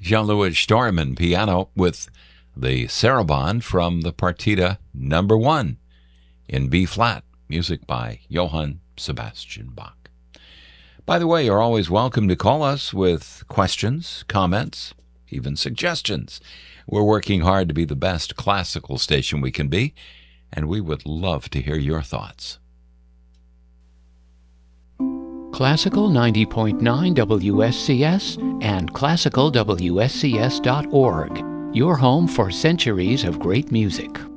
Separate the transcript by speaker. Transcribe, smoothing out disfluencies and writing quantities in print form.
Speaker 1: Jean-Louis Storman piano with the Sarabande from the Partita Number 1 in B-flat, music by Johann Sebastian Bach. By the way, you're always welcome to call us with questions, comments, even suggestions. We're working hard to be the best classical station we can be, and we would love to hear your thoughts.
Speaker 2: Classical 90.9 WSCS and classicalwscs.org, your home for centuries of great music.